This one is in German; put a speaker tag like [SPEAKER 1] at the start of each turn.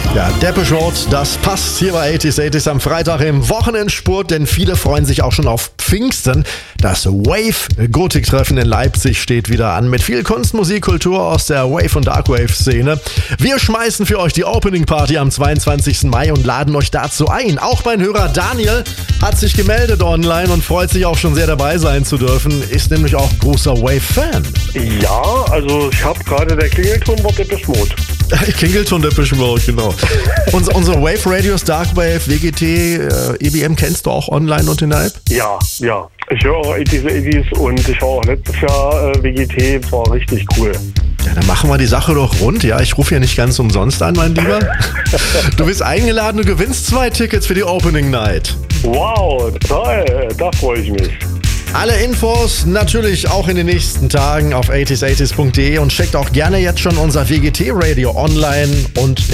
[SPEAKER 1] Ja, Depeche Mode, das passt hier bei 80s am Freitag im Wochenendspurt, denn viele freuen sich auch schon auf Pfingsten. Das Wave-Gothic-Treffen in Leipzig steht wieder an mit viel Kunst, Musik, Kultur aus der Wave- und Darkwave-Szene. Wir schmeißen für euch die Opening-Party am 22. Mai und laden euch dazu ein. Auch mein Hörer Daniel hat sich gemeldet online und freut sich auch schon sehr dabei sein zu dürfen, ist nämlich auch großer Wave-Fan.
[SPEAKER 2] Ja, also ich habe gerade der Klingelton war Depeche Mode.
[SPEAKER 1] Klingelton Depeche Mode, genau. Unsere Wave Radios, Darkwave, WGT, EBM kennst du auch online und in der App?
[SPEAKER 2] Ja. Ich höre auch 80s und ich war auch letztes Jahr WGT, war richtig cool.
[SPEAKER 1] Ja, dann machen wir die Sache doch rund. Ja, ich rufe ja nicht ganz umsonst an, mein Lieber. Du bist eingeladen, du gewinnst 2 Tickets für die Opening Night.
[SPEAKER 2] Wow, toll, da freue ich mich.
[SPEAKER 1] Alle Infos natürlich auch in den nächsten Tagen auf 80s80s.de und checkt auch gerne jetzt schon unser WGT-Radio online und